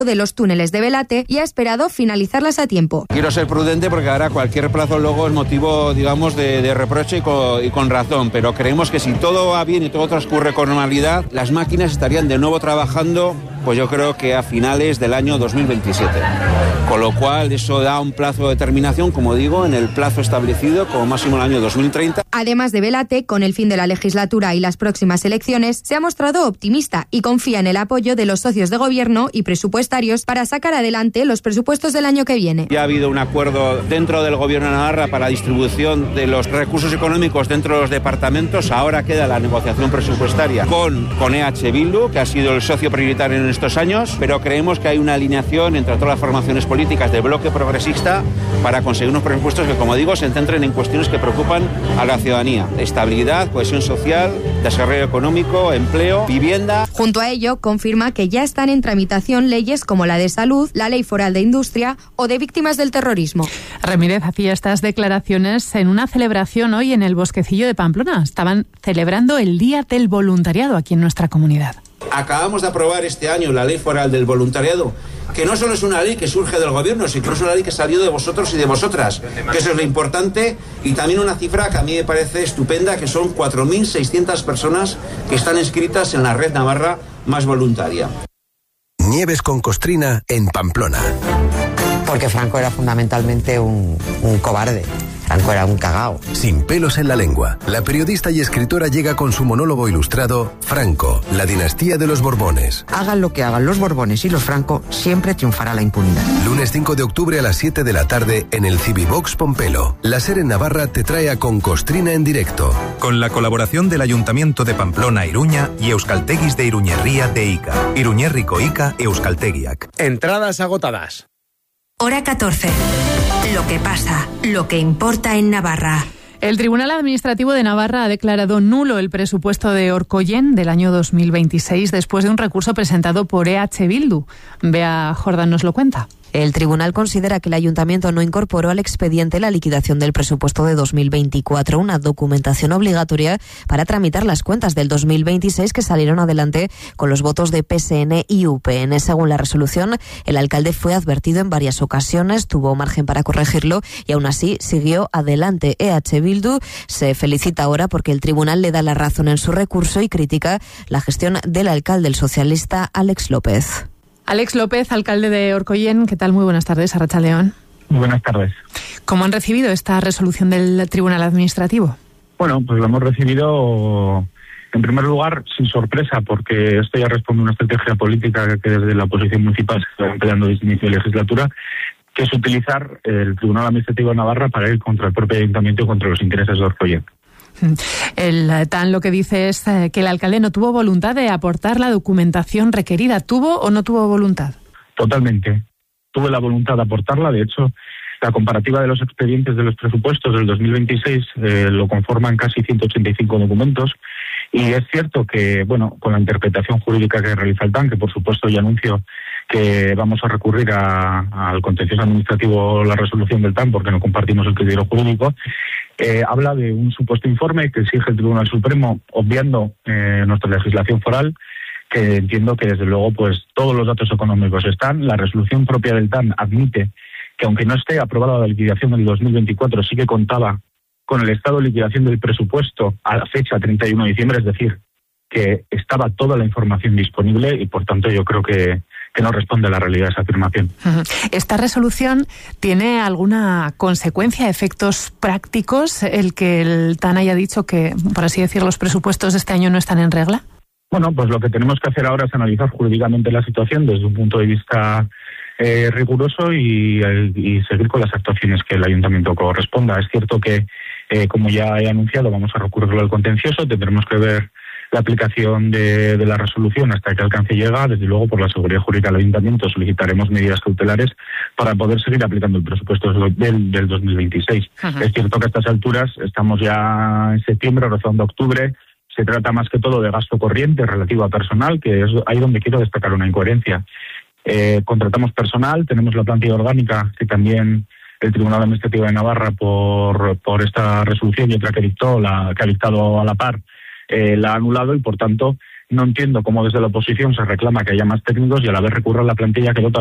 de los túneles de Belate y ha esperado finalizarlas a tiempo. Quiero ser prudente porque ahora cualquier plazo luego es motivo, digamos, de reproche y con razón, pero creemos que si todo va bien y todo transcurre con normalidad, las máquinas estarían de nuevo trabajando, pues yo creo que a finales del año 2027. Con lo cual eso da un plazo de terminación, como digo, en el plazo establecido como máximo el año 2030. Además de Belate, con el fin de la legislatura y las próximas elecciones, se ha mostrado optimista y confía en el apoyo de los socios de gobierno y presupuestarios para sacar adelante los presupuestos del año que viene. Ya ha habido un acuerdo dentro del Gobierno de Navarra para la distribución de los recursos económicos dentro de los departamentos. Ahora queda la negociación presupuestaria con EH Bildu, que ha sido el socio prioritario en estos años, pero creemos que hay una alineación entre todas las formaciones políticas del bloque progresista para conseguir unos presupuestos que, como digo, se centren en cuestiones que preocupan a la ciudadanía: estabilidad, cohesión social, desarrollo económico, empleo, vivienda. Junto a ello, confirma que ya están en tramitación leyes como la de salud, la ley foral de industria o de víctimas del terrorismo. Ramírez hacía estas declaraciones en una celebración hoy en el Bosquecillo de Pamplona. Estaban celebrando el Día del Voluntariado aquí en nuestra comunidad. Acabamos de aprobar este año la ley foral del voluntariado, que no solo es una ley que surge del gobierno, sino que es una ley que salió de vosotros y de vosotras, que eso es lo importante, y también una cifra que a mí me parece estupenda, que son 4.600 personas que están inscritas en la red navarra más voluntaria. Nieves con Costrina en Pamplona. Porque Franco era fundamentalmente un cobarde. Franco era un cagao. Sin pelos en la lengua, la periodista y escritora llega con su monólogo ilustrado Franco, la dinastía de los Borbones. Hagan lo que hagan los Borbones y los Franco, siempre triunfará la impunidad. Lunes 5 de octubre a las 7 de la tarde en el Civivox Pompelo. La SER en Navarra te trae a Con Costrina en directo. Con la colaboración del Ayuntamiento de Pamplona Iruña y Euskalteguis de Iruñerría de Ica. Iruñerriko Ica Euskaltegiak. Entradas agotadas. Hora 14. Lo que pasa, lo que importa en Navarra. El Tribunal Administrativo de Navarra ha declarado nulo el presupuesto de Orkoyen del año 2026 después de un recurso presentado por EH Bildu. Bea Jordán nos lo cuenta. El tribunal considera que el ayuntamiento no incorporó al expediente la liquidación del presupuesto de 2024, una documentación obligatoria para tramitar las cuentas del 2026 que salieron adelante con los votos de PSN y UPN. Según la resolución, el alcalde fue advertido en varias ocasiones, tuvo margen para corregirlo y aún así siguió adelante. EH Bildu se felicita ahora porque el tribunal le da la razón en su recurso y critica la gestión del alcalde, el socialista Alex López. Alex López, alcalde de Orkoyen, ¿qué tal? Muy buenas tardes, Arratsaldeon. Muy buenas tardes. ¿Cómo han recibido esta resolución del Tribunal Administrativo? Bueno, pues lo hemos recibido en primer lugar sin sorpresa, porque esto ya responde a una estrategia política que desde la oposición municipal se está empleando desde el inicio de legislatura, que es utilizar el Tribunal Administrativo de Navarra para ir contra el propio ayuntamiento y contra los intereses de Orkoyen. El TAN lo que dice es que el alcalde no tuvo voluntad de aportar la documentación requerida. ¿Tuvo o no tuvo voluntad? Totalmente. Tuve la voluntad de aportarla. De hecho, la comparativa de los expedientes de los presupuestos del 2026 lo conforman casi 185 documentos. Y es cierto que, bueno, con la interpretación jurídica que realiza el TAN, que por supuesto ya anuncio que vamos a recurrir al contencioso administrativo la resolución del TAN porque no compartimos el criterio jurídico, habla de un supuesto informe que exige el Tribunal Supremo, obviando nuestra legislación foral, que entiendo que desde luego pues todos los datos económicos están. La resolución propia del TAN admite que aunque no esté aprobada la liquidación del 2024, sí que contaba con el estado de liquidación del presupuesto a la fecha 31 de diciembre, es decir, que estaba toda la información disponible y por tanto yo creo que no responde a la realidad esa afirmación. ¿Esta resolución tiene alguna consecuencia, efectos prácticos, el que el TAN haya dicho que, por así decir, los presupuestos de este año no están en regla? Bueno, pues lo que tenemos que hacer ahora es analizar jurídicamente la situación desde un punto de vista riguroso y seguir con las actuaciones que el ayuntamiento corresponda. Es cierto que, como ya he anunciado, vamos a recurrirlo al contencioso, tendremos que ver la aplicación de la resolución hasta que alcance llega. Desde luego, por la seguridad jurídica del ayuntamiento solicitaremos medidas cautelares para poder seguir aplicando el presupuesto del 2026. Es cierto que a estas alturas estamos ya en septiembre, rozando octubre. Se trata más que todo de gasto corriente relativo a personal, que es ahí donde quiero destacar una incoherencia. Contratamos personal, tenemos la plantilla orgánica que también el Tribunal Administrativo de Navarra por esta resolución y otra que ha dictado a la par la ha anulado y por tanto no entiendo cómo desde la oposición se reclama que haya más técnicos y a la vez recurre a la plantilla que vota